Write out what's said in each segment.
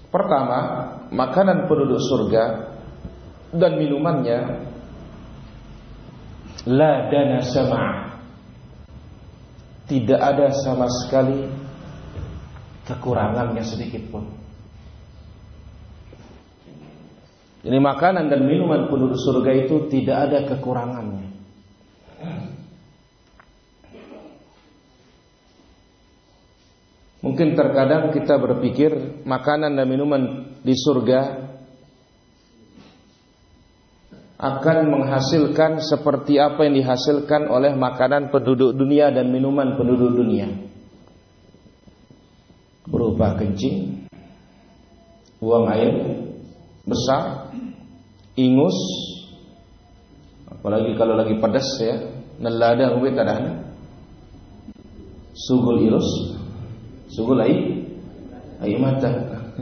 Pertama, makanan penduduk surga dan minumannya la dana sama', tidak ada sama sekali kekurangannya sedikit pun. Jadi makanan dan minuman penduduk surga itu tidak ada kekurangannya. Mungkin terkadang kita berpikir makanan dan minuman di surga akan menghasilkan seperti apa yang dihasilkan oleh makanan penduduk dunia dan minuman penduduk dunia, berupa kencing, buang air besar, ingus, apalagi kalau lagi pedas ya, nelada ubet tadahna, sugul irus, sugul ai mata.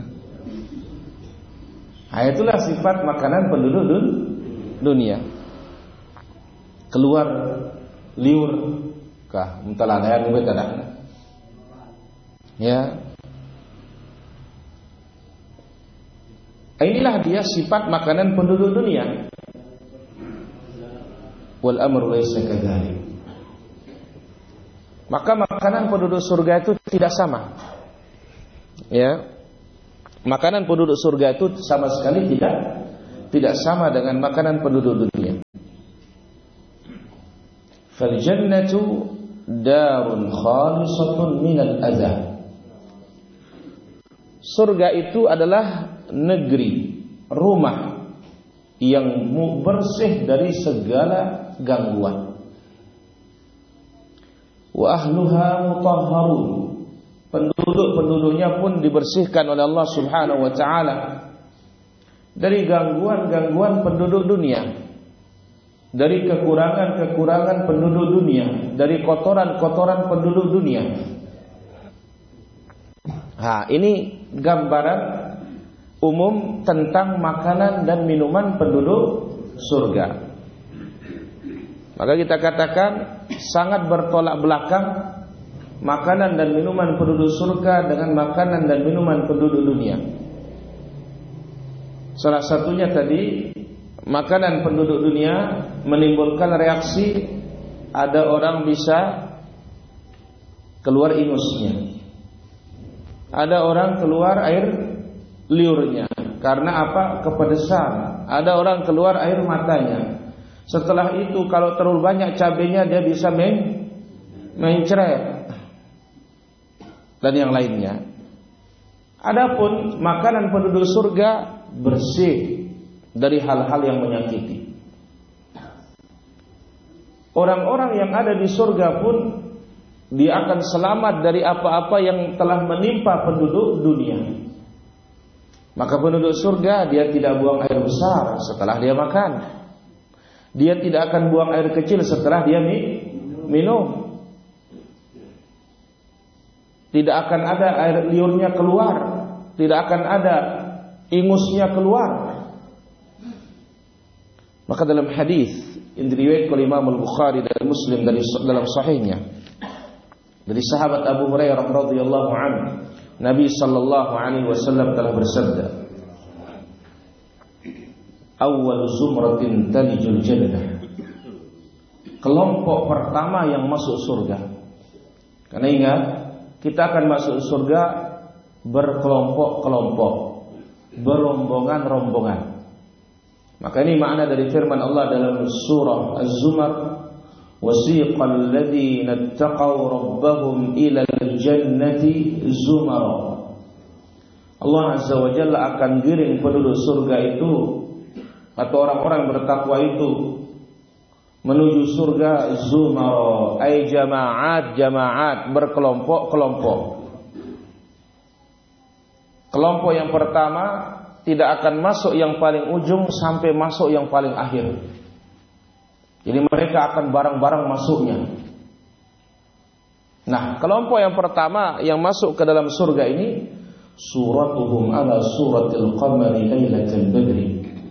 Itulah sifat makanan penduduk dunia. Keluar liur kah muntalana ubet tadahna. Ya. Inilah dia sifat makanan penduduk dunia. Wal amru laysa kadzalik. Maka makanan penduduk surga itu tidak sama. Ya. Makanan penduduk surga itu sama sekali tidak sama dengan makanan penduduk dunia. Fal jannatu darun khalisatun minal adza. Surga itu adalah negeri, rumah yang bersih dari segala gangguan. Wa ahluha mutahharun. Penduduk-penduduknya pun dibersihkan oleh Allah Subhanahu wa taala dari gangguan-gangguan penduduk dunia, dari kekurangan-kekurangan penduduk dunia, dari kotoran-kotoran penduduk dunia. Ini gambaran umum tentang makanan dan minuman penduduk surga. Maka kita katakan sangat bertolak belakang makanan dan minuman penduduk surga dengan makanan dan minuman penduduk dunia. Salah satunya tadi, makanan penduduk dunia menimbulkan reaksi, ada orang bisa keluar ingusnya, ada orang keluar air liurnya. Karena apa? Kepedesan. Ada orang keluar air matanya. Setelah itu kalau terlalu banyak cabenya dia bisa mencret dan yang lainnya. Adapun makanan penduduk surga bersih dari hal-hal yang menyakiti. Orang-orang yang ada di surga pun dia akan selamat dari apa-apa yang telah menimpa penduduk dunia. Maka penduduk surga dia tidak buang air besar setelah dia makan. Dia tidak akan buang air kecil setelah dia minum. Tidak akan ada air liurnya keluar, tidak akan ada ingusnya keluar. Maka dalam hadis yang diriwayatkan oleh Imam Al-Bukhari dan Muslim dalam sahihnya dari sahabat Abu Hurairah radhiyallahu anhu, Nabi sallallahu alaihi wasallam telah bersabda, "Awwal zumratin talijul jannah." Kelompok pertama yang masuk surga. Karena ingat, kita akan masuk surga berkelompok-kelompok, berombongan-rombongan. Maka ini makna dari firman Allah dalam surah Az-Zumar, wasiqal ladzina ittaqaw rabbahum ilal jannati zumara. Allah Azza wa Jalla akan giring penduduk surga itu atau orang-orang bertakwa itu menuju surga zumara, ay jamaat, berkelompok-kelompok. Kelompok yang pertama tidak akan masuk yang paling ujung sampai masuk yang paling akhir. Jadi mereka akan bareng-bareng masuknya. Nah, kelompok yang pertama yang masuk ke dalam surga ini, suratuhum ala suratil qamari lailatul badri.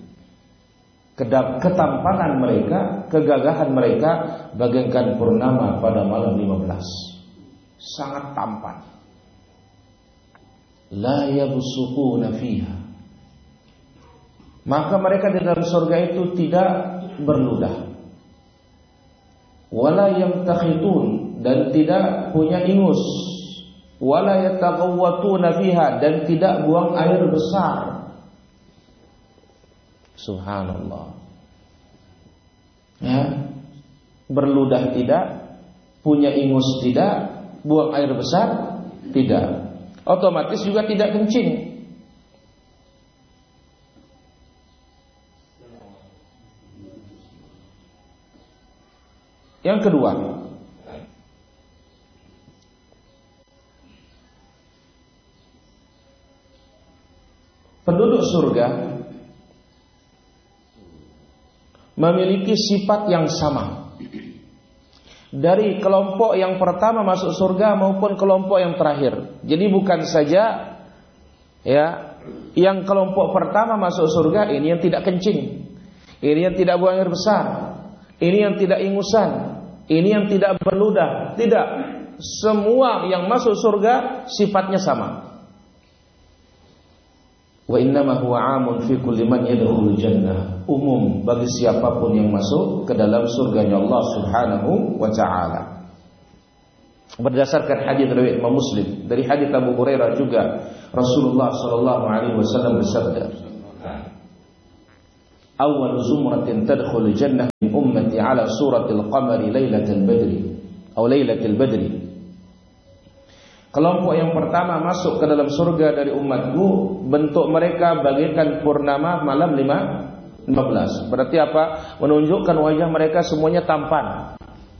Ketampanan mereka, kegagahan mereka bagaikan purnama pada malam 15. Sangat tampan. la yabsuquna fiha. Maka mereka di dalam surga itu tidak berludah. Wala yamtakhitun, dan tidak punya ingus. Wala yataghawwatuna fiha, dan tidak buang air besar. Subhanallah. Ya, berludah tidak, punya ingus tidak, buang air besar tidak. Otomatis juga tidak kencing. Yang kedua, penduduk surga memiliki sifat yang sama dari kelompok yang pertama masuk surga maupun kelompok yang terakhir. Jadi bukan saja ya yang kelompok pertama masuk surga ini yang tidak kencing, ini yang tidak buang air besar, ini yang tidak ingusan, ini yang tidak berludah. Tidak, semua yang masuk surga sifatnya sama. Wa innama huwa 'amun fi kulli man yadkhulul jannah. Umum bagi siapapun yang masuk ke dalam surganya Allah Subhanahu wa taala. Berdasarkan hadis riwayat Imam Muslim dari hadis Abu Hurairah juga, Rasulullah sallallahu alaihi wasallam bersabda, "Awwal zumratin tadkhulul jannah min ummati 'ala suratil qamari lailatul badri atau lailatul badri." Kelompok yang pertama masuk ke dalam surga dari umatku, bentuk mereka bagaikan purnama malam 15. Berarti apa? Menunjukkan wajah mereka semuanya tampan.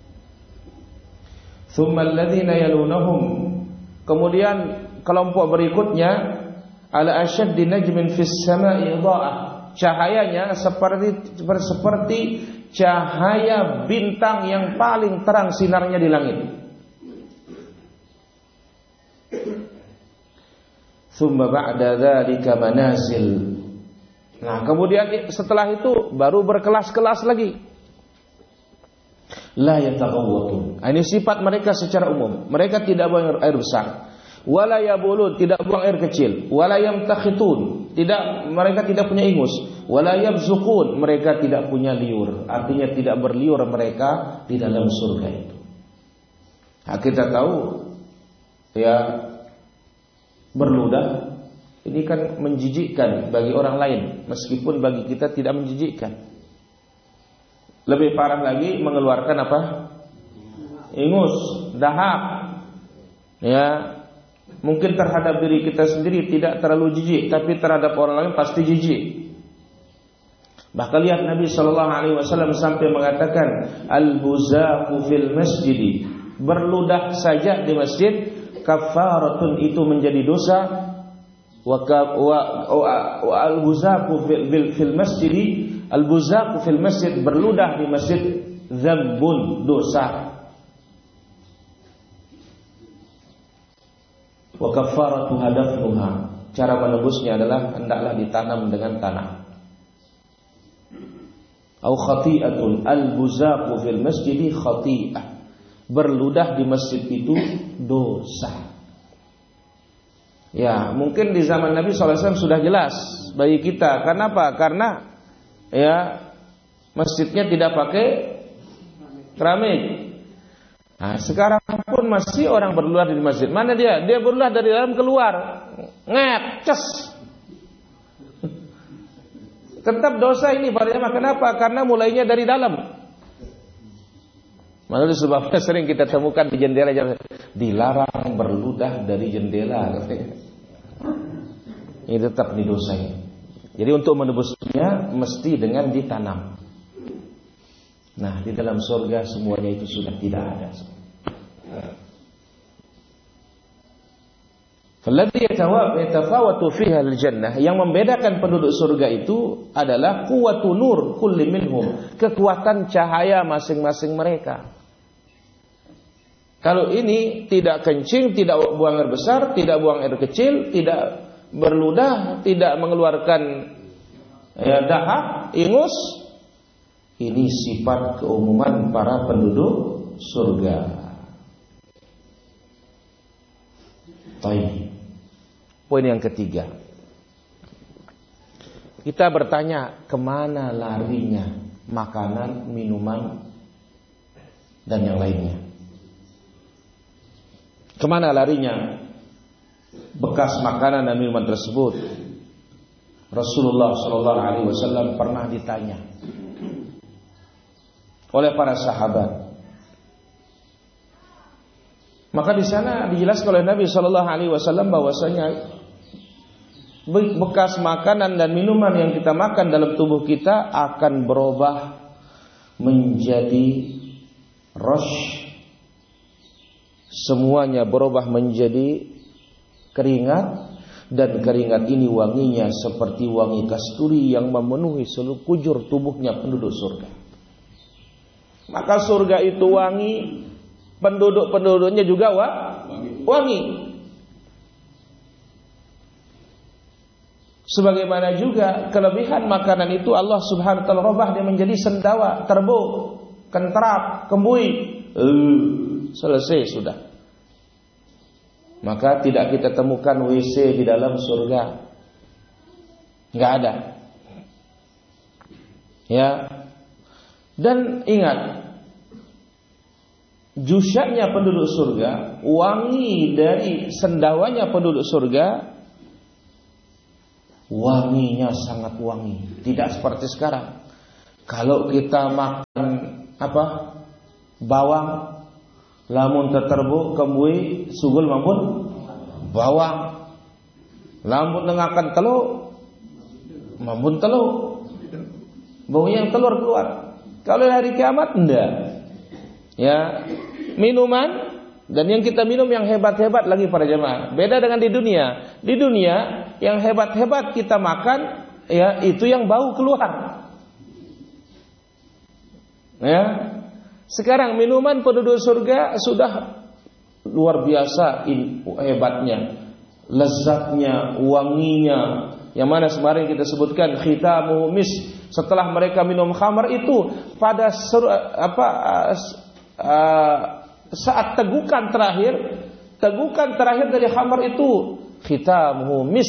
Tsumma alladziina yalunahum. Kemudian kelompok berikutnya ala asyaddi najmin fis samaa'i idha'ah. Cahayanya seperti cahaya bintang yang paling terang sinarnya di langit. Tsumma ba'da dzalika manazil. Nah, kemudian setelah itu baru berkelas-kelas lagi. La yataghawwatun. Ini sifat mereka secara umum. Mereka tidak buang air besar. Wala yabulun, tidak buang air kecil. Wala yamtakhitun, mereka tidak punya ingus. Wala yabzuqun, mereka tidak punya liur. Artinya tidak berliur mereka di dalam surga itu. Nah, kita tahu ya, berludah ini kan menjijikkan bagi orang lain, meskipun bagi kita tidak menjijikkan. Lebih parah lagi mengeluarkan apa? Ingus, dahak. Ya, mungkin terhadap diri kita sendiri tidak terlalu jijik, tapi terhadap orang lain pasti jijik. Bahkan lihat Nabi sallallahu alaihi wasallam sampai mengatakan, al-buzaqu fil masjid, berludah saja di masjid kafaratun, itu menjadi dosa. Wa al-buzaqu fil masjid, al-buzaqu fil masjid, berludah di masjid, dzambun, dosa. Wa kafaratu hadafnuha, cara menebusnya adalah hendaklah ditanam dengan tanah. Au khati'atun, al-buzaqu fil masjid khati'ah, berludah di masjid itu dosa. Ya, mungkin di zaman Nabi SAW sudah jelas bagi kita. Kenapa? Karena ya masjidnya tidak pakai keramik. Nah, sekarang pun masih orang berludah di masjid. Mana dia? Dia berludah dari dalam keluar, ngeces. Tetap dosa ini padanya. Kenapa? Karena mulainya dari dalam. Maksudnya sebabnya sering kita temukan di jendela, dilarang berludah dari jendela, katanya. Ini tetap didosai. Jadi untuk menebusnya mesti dengan ditanam. Nah, di dalam surga semuanya itu sudah tidak ada. Alladzi yatafawatu fiha al-jannah, yang membedakan penduduk surga itu adalah quwwatun nur kulli minhum, kekuatan cahaya masing-masing mereka. Kalau ini tidak kencing, tidak buang air besar, tidak buang air kecil, tidak berludah, tidak mengeluarkan ya, dahak, ingus, ini sifat keumuman para penduduk surga. Baik. Poin yang ketiga, kita bertanya kemana larinya makanan, minuman, dan yang lainnya. Kemana larinya bekas makanan dan minuman tersebut? Rasulullah Shallallahu Alaihi Wasallam pernah ditanya oleh para sahabat. Maka di sana dijelaskan oleh Nabi Shallallahu Alaihi Wasallam bahwasanya bekas makanan dan minuman yang kita makan dalam tubuh kita akan berubah menjadi rosh. Semuanya berubah menjadi keringat, dan keringat ini wanginya seperti wangi kasturi yang memenuhi seluruh kujur tubuhnya penduduk surga. Maka surga itu wangi, penduduk-penduduknya juga wangi. Sebagaimana juga kelebihan makanan itu Allah Subhanahu wa taala rubah dia menjadi sendawa, terbuk, kentrap, kembui. Selesai sudah. Maka tidak kita temukan WC di dalam surga. Enggak ada. Ya. Dan ingat, jusyaknya penduduk surga, wangi dari sendawanya penduduk surga, wanginya sangat wangi. Tidak seperti sekarang. Kalau kita makan bawang, lamun teterbuk kembui sugul mamun bawang, lamun nengakan telur mamun telur, baunya yang telur keluar. Kalau hari kiamat enggak. Ya, minuman dan yang kita minum yang hebat-hebat lagi para jemaah. Beda dengan di dunia. Di dunia yang hebat-hebat kita makan, ya itu yang bau keluar. Ya. Sekarang minuman penduduk surga sudah luar biasa hebatnya, lezatnya, wanginya. Yang mana kemarin kita sebutkan khitamuhu misk. Setelah mereka minum khamar itu pada saat tegukan terakhir dari khamar itu khitamuhu misk.